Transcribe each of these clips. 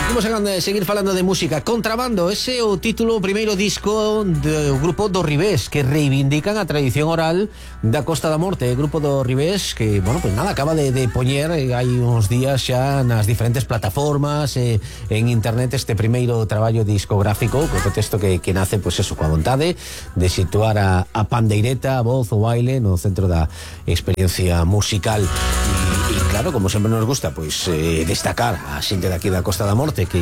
Imos a seguir falando de música. Contrabando, ese é o título, o primeiro disco do grupo do Ribés, que reivindican a tradición oral da Costa da Morte. O grupo do Ribés que, bueno, pues nada, acaba de poñer hai uns días xa nas diferentes plataformas en internet este primeiro traballo discográfico, co pretexto que nace, pues eso, coa vontade de situar a pandeireta, a voz, o baile no centro da experiencia musical. E claro, como sempre nos gusta, pues destacar a xente daqui da Costa da Morte que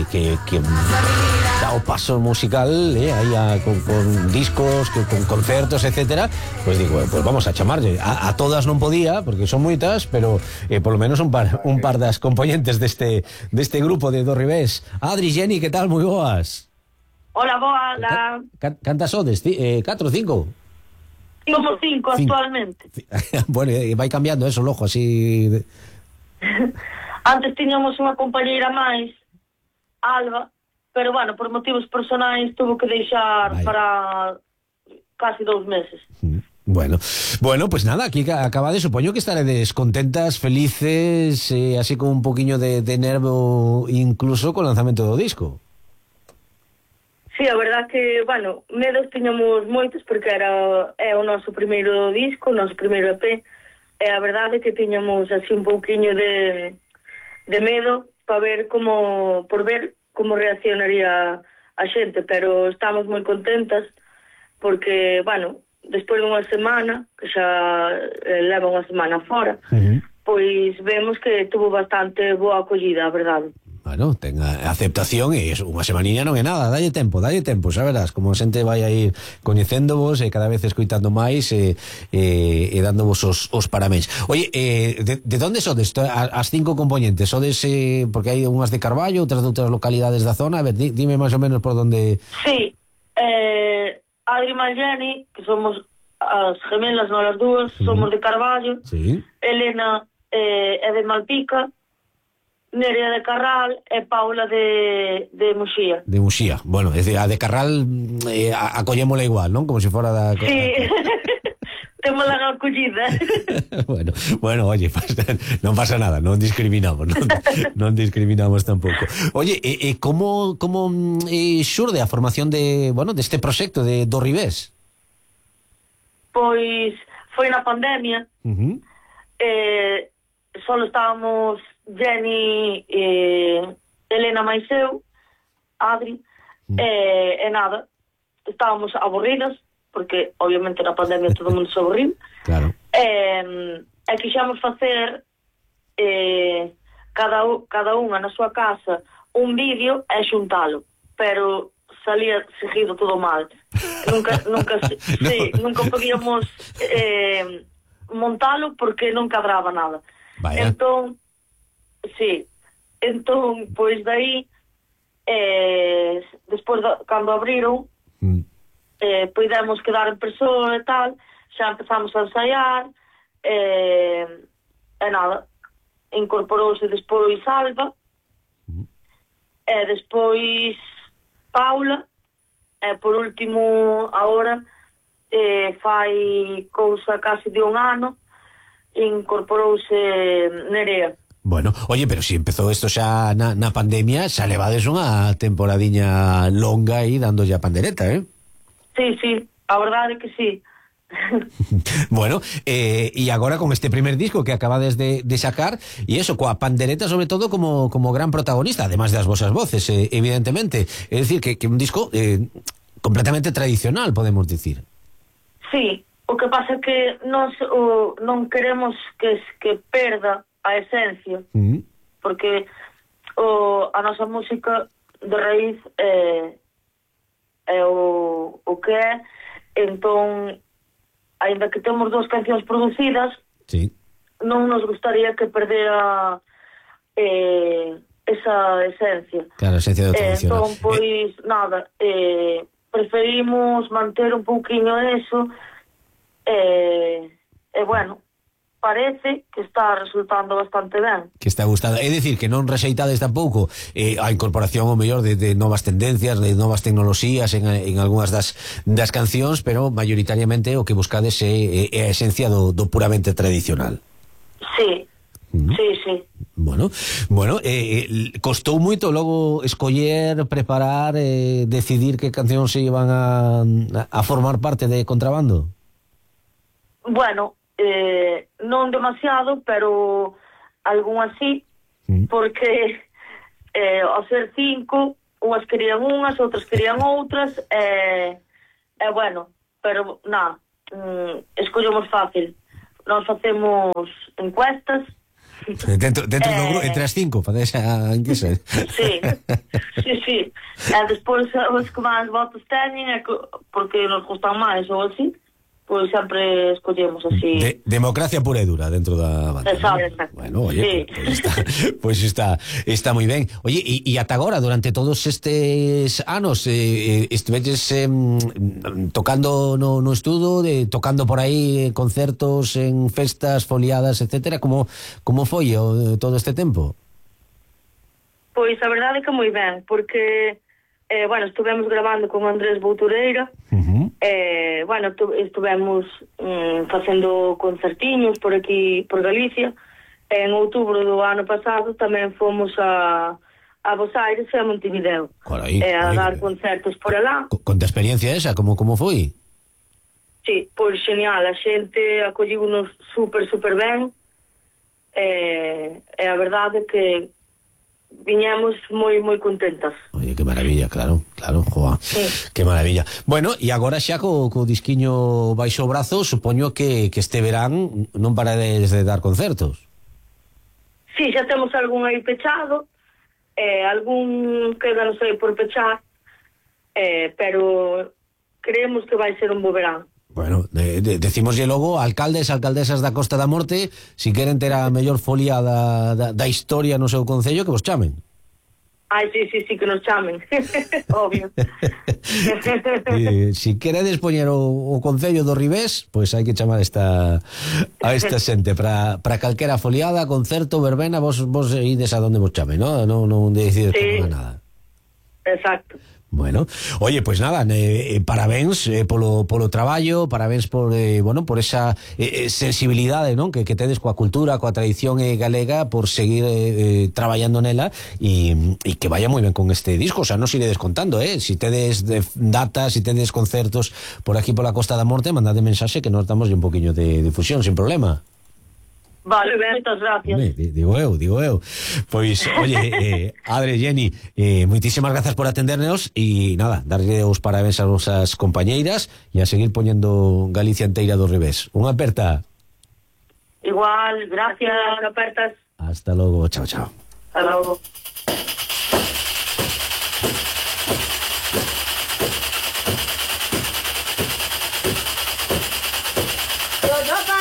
dá o paso musical aí con discos, con concertos, etcétera. Pues digo, pues vamos a chamarlle a todas non podía, porque son moitas, pero por lo menos un par das componentes deste grupo de do Ribés. Adri, Jenny, que tal? Moi boas. Hola, boas. Cantas sodes? 4 ou 5? Somos 5 actualmente. Bueno, vai cambiando eso, lojo, así. Antes tiñamos unha compañeira máis, Alba, pero bueno, por motivos personais tuvo que deixar para casi 2 meses. Bueno, pues nada, aquí acabades, supoño que estaredes contentas, felices, así con un poquinho de nervo incluso co lanzamento do disco. Sí, a verdad que, bueno, medos tiñamos moitos porque é o noso primeiro disco, o noso primeiro EP, e a verdade é que tiñamos así un pouquiño de medo por ver como reaccionaría a xente, pero estamos moi contentas porque, bueno, despois dunha semana, que xa leva unha semana fora, pois vemos que tuvo bastante boa acollida, a verdade. Bueno, ten a aceptación e unha semaniña non é nada, dalle tempo, xa verás, como a xente vai a ir coñecéndovos e cada vez escoitando máis e dándovos os parabéns. Oye, de onde sodes as 5 componentes? Sodes, porque hai unhas de Carballo, outras de outras localidades da zona, a ver, dime máis ou menos por onde... Sí, Adri e Jenny, que somos as gemelas, non as dúas, somos de Carballo. Sí. Elena é de Malpica, Nerea de Carral e Paula de Muxía. De Muxía, bueno, é dicir, a de Carral acollémola igual, non? Como se fora da... Sí, temos a acollida. Bueno, oye, non pasa nada, non discriminamos, non discriminamos tampouco. Oye, como xurde a formación deste proxecto do Ribés? Pois foi na pandemia, só estábamos Jenny, Elena máis eu, Adri, e nada, estábamos aburridas, porque obviamente na pandemia todo mundo se aburriu, claro. E quixemos facer cada unha na súa casa un vídeo e xuntalo, pero salía seguido todo mal. Nunca podíamos montalo porque non cadraba nada. Vaya. Entón, pois dai, despois cando abriron, podemos quedar en persona e tal, xa empezamos a ensaiar, e nada, incorporouse despois Alba, e despois Paula, e por último, agora, fai cousa casi de un ano, incorporouse Nerea. Bueno, oye, pero si empezou isto xa na pandemia, xa levades unha temporadiña longa aí dándolle a pandereta, Sí, a verdade é que sí. Bueno, e agora con este primer disco que acabades de sacar, e eso, coa pandereta sobre todo como gran protagonista, además das vosas voces, evidentemente. É dicir, que un disco completamente tradicional, podemos dicir. Sí, o que pasa é que non queremos que perda a esencia, porque a nosa música de raíz é o que é, entón, aínda que temos 2 cancións producidas, sí, non nos gustaría que perdera esa esencia. Claro, a esencia do tradicional. Entón, pois, nada, preferimos manter un pouquiño eso, e bueno, parece que está resultando bastante ben. Que está gustando. É dicir, que non rexeitades tampouco a incorporación, o mellor, de novas tendencias, de novas tecnoloxías en algunhas das cancións, pero mayoritariamente o que buscades é a esencia do puramente tradicional. Sí, sí. Bueno, costou moito logo escoller, preparar, decidir que cancións se iban a formar parte de Contrabando? Bueno, non demasiado, pero algún así, porque ao ser 5, unhas querían unhas, outras querían outras, bueno, pero nada, escollemos fácil. Nós facemos encuestas. Dentro do grupo, entre as 5, facedes a enquisa. Sí. E despois os que máis votos teñen, porque nos gustan máis ou así, pois sempre escollemos así. Democracia pura e dura dentro da banda. Exacto. Bueno, oye, sí. pues está moi ben. Oye, e ata agora, durante todos estes anos, estiveches tocando no estudo, tocando por aí concertos en festas, foliadas, etcétera. Como foi todo este tempo? Pois a verdade é que moi ben, porque bueno, estuvemos grabando con Andrés Boutureira. Bueno, estuvemos facendo concertiños por aquí, por Galicia. En outubro do ano pasado tamén fomos a Bos Aires e a Montevideo a dar concertos por alá. Conta a experiencia esa, como foi? Sí, pois genial, a xente acolliunos super ben, e a verdade é que viñamos moi contentas. Oye, que maravilla, claro, joa. Sí. Que maravilla. Bueno, e agora xa co disquiño baixo o brazo, supoño que este verán non parades de dar concertos. Sí, xa temos algún aí pechado, algún queda, non sei, por pechar, pero creemos que vai ser un bo verán. Bueno, decímoslle logo, alcaldesas da Costa da Morte, si queren ter a mellor folia da historia no seu concello, que vos chamen. Ai, sí, que nos chamen. Obvio. Si queredes poñer o concello do Ribés, pois hai que chamar a esta xente para calquera foliada, concerto, verbena, vos ides a donde vos chame, non decides nada. Exacto. Bueno, oye, pues nada, parabéns polo traballo, parabéns por esa sensibilidade, non, que tedes coa cultura, coa tradición galega, por seguir traballando nela e que vaya moi ben con este disco. O sea, non se iredes contando, si tedes datas, si tedes concertos por aquí pola Costa da Morte, mandade mensaxe que nos damos un poquinho de difusión, sin problema. Vale, moitas gracias. Digo eu. Pois, oye, Adri, Jenny, moitísimas grazas por atendernos e nada, darlle os parabéns ás vosas compañeiras e a seguir poñendo Galicia enteira do revés. Unha aperta. Igual, gracias, apertas. Hasta logo, chao. Hasta logo.